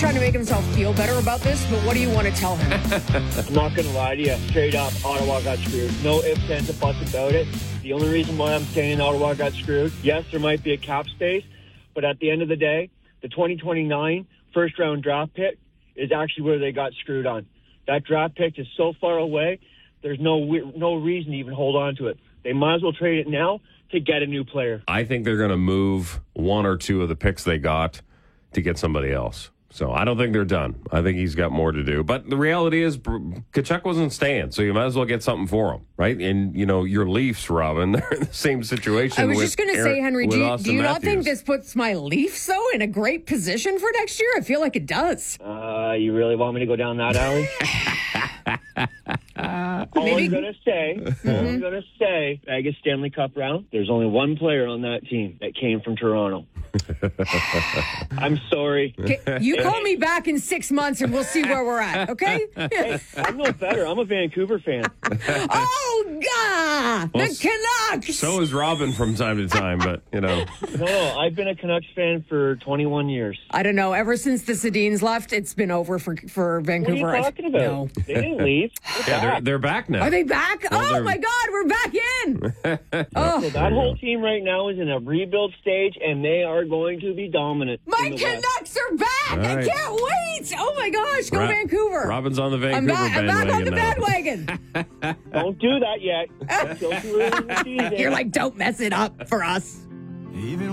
trying to make himself feel better about this, but what do you want to tell him? I'm not going to lie to you. Straight up, Ottawa got screwed. No ifs, ands, or buts about it. The only reason why I'm saying Ottawa got screwed, yes, there might be a cap space, but at the end of the day, the 2029 first-round draft pick is actually where they got screwed on. That draft pick is so far away, there's no reason to even hold on to it. They might as well trade it now to get a new player. I think they're going to move one or two of the picks they got to get somebody else. So I don't think they're done. I think he's got more to do. But the reality is Tkachuk wasn't staying, so you might as well get something for him, right? And, your Leafs, Robin, they're in the same situation. I was just going to say, Henry, do you not think Matthews. this puts my Leafs, though, in a great position for next year? I feel like it does. You really want me to go down that alley? All I'm going to say, Vegas Stanley Cup round, there's only one player on that team that came from Toronto. I'm sorry. You call me back in 6 months and we'll see where we're at, okay? Hey, I'm no better. I'm a Vancouver fan. Oh, God! Well, The Canucks! So is Robin from time to time, but, No, I've been a Canucks fan for 21 years. I don't know. Ever since the Sedins left, it's been over for Vancouver. What are you talking about? No. They didn't leave. they're back now. Are they back? Well, my God, we're back in! So that whole team right now is in a rebuild stage, and they are going to be dominant. My Canucks are back! All I right. can't wait! Oh my gosh, go Vancouver! Robin's on the Vancouver I'm back on the bandwagon bandwagon. Don't do that yet. Until too early in the season. You're like, don't mess it up for us. Even